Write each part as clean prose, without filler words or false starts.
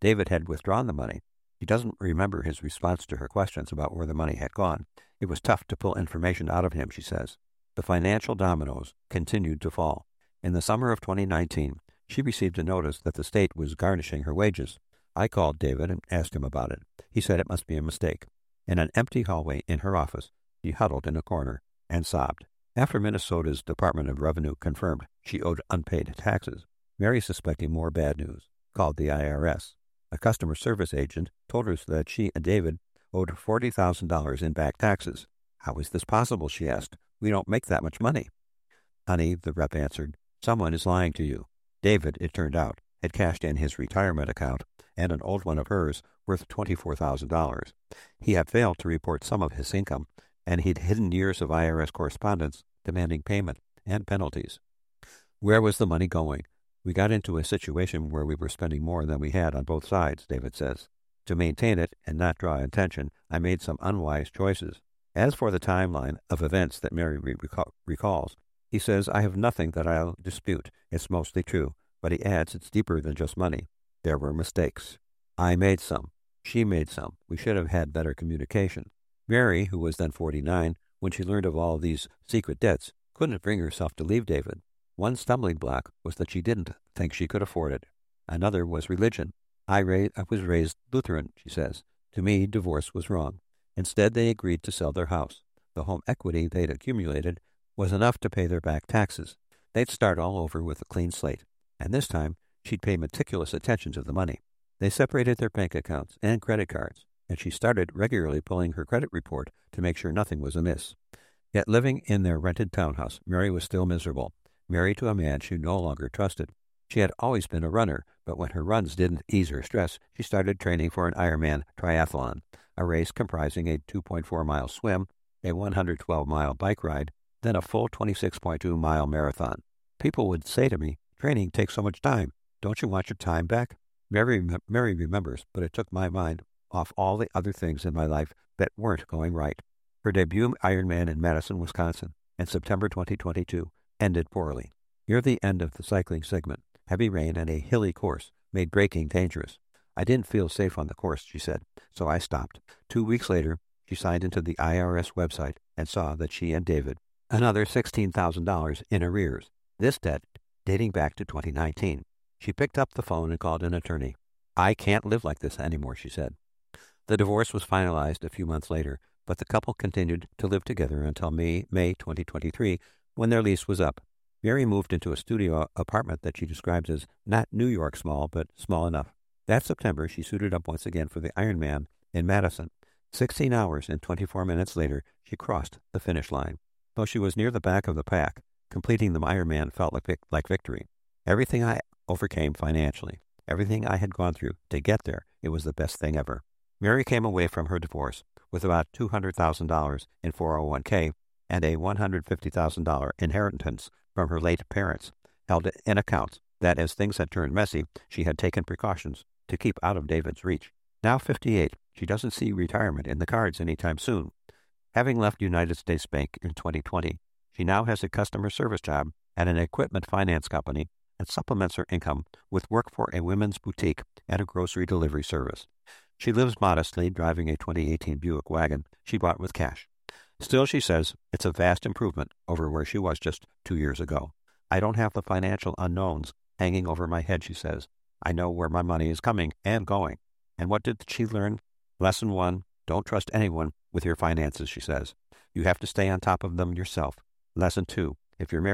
David had withdrawn the money. She doesn't remember his response to her questions about where the money had gone. It was tough to pull information out of him, she says. The financial dominoes continued to fall. In the summer of 2019, she received a notice that the state was garnishing her wages. I called David and asked him about it. He said it must be a mistake. In an empty hallway in her office, she huddled in a corner and sobbed. After Minnesota's Department of Revenue confirmed she owed unpaid taxes, Mary, suspecting more bad news, called the IRS. A customer service agent told her that she and David owed $40,000 in back taxes. How is this possible, she asked. We don't make that much money. Honey, the rep answered, someone is lying to you. David, it turned out, had cashed in his retirement account and an old one of hers worth $24,000. He had failed to report some of his income, and he'd hidden years of IRS correspondence demanding payment and penalties. Where was the money going? We got into a situation where we were spending more than we had on both sides, David says. To maintain it and not draw attention, I made some unwise choices. As for the timeline of events that Mary recalls, he says, I have nothing that I'll dispute. It's mostly true. But he adds it's deeper than just money. There were mistakes. I made some. She made some. We should have had better communication. Mary, who was then 49, when she learned of all these secret debts, couldn't bring herself to leave David. One stumbling block was that she didn't think she could afford it. Another was religion. I was raised Lutheran, she says. To me, divorce was wrong. Instead, they agreed to sell their house. The home equity they'd accumulated was enough to pay their back taxes. They'd start all over with a clean slate. And this time, she'd pay meticulous attention to the money. They separated their bank accounts and credit cards, and she started regularly pulling her credit report to make sure nothing was amiss. Yet living in their rented townhouse, Mary was still miserable, married to a man she no longer trusted. She had always been a runner, but when her runs didn't ease her stress, she started training for an Ironman triathlon, a race comprising a 2.4-mile swim, a 112-mile bike ride, then a full 26.2-mile marathon. People would say to me, training takes so much time. Don't you want your time back? Mary remembers, but it took my mind off all the other things in my life that weren't going right. Her debut Ironman in Madison, Wisconsin, in September 2022, ended poorly. Near the end of the cycling segment, heavy rain and a hilly course made braking dangerous. I didn't feel safe on the course, she said, so I stopped. 2 weeks later, she signed into the IRS website and saw that she and David another $16,000 in arrears, this debt dating back to 2019. She picked up the phone and called an attorney. I can't live like this anymore, she said. The divorce was finalized a few months later, but the couple continued to live together until May 2023, when their lease was up. Mary moved into a studio apartment that she describes as not New York small, but small enough. That September, she suited up once again for the Ironman in Madison. 16 hours and 24 minutes later, she crossed the finish line. Though she was near the back of the pack, completing the Ironman felt like victory. Everything I overcame financially, everything I had gone through to get there, it was the best thing ever. Mary came away from her divorce with about $200,000 in 401k and a $150,000 inheritance from her late parents, held in accounts that, as things had turned messy, she had taken precautions to keep out of David's reach. Now 58, she doesn't see retirement in the cards anytime soon. Having left United States Bank in 2020, she now has a customer service job at an equipment finance company and supplements her income with work for a women's boutique and a grocery delivery service. She lives modestly, driving a 2018 Buick wagon she bought with cash. Still, she says, it's a vast improvement over where she was just 2 years ago. I don't have the financial unknowns hanging over my head, she says. I know where my money is coming and going. And what did she learn? Lesson 1, don't trust anyone with your finances, she says. You have to stay on top of them yourself. Lesson 2, if you're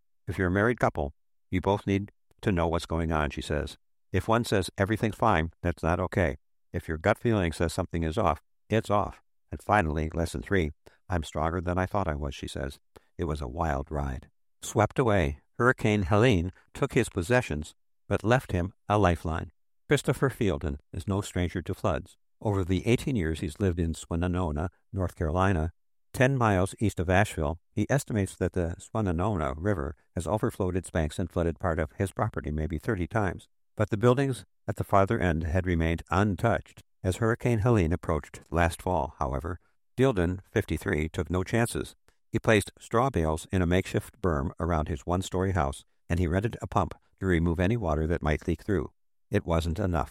a married couple, you both need to know what's going on, she says. If one says everything's fine, that's not okay. If your gut feeling says something is off, it's off. And finally, lesson 3, I'm stronger than I thought I was, she says. It was a wild ride. Swept away, Hurricane Helene took his possessions, but left him a lifeline. Christopher Fielden is no stranger to floods. Over the 18 years he's lived in Swannanoa, North Carolina, 10 miles east of Asheville, he estimates that the Swannanoa River has overflowed its banks and flooded part of his property maybe 30 times. But the buildings at the farther end had remained untouched. As Hurricane Helene approached last fall, however, Fielden, 53, took no chances. He placed straw bales in a makeshift berm around his one-story house, and he rented a pump to remove any water that might leak through. It wasn't enough.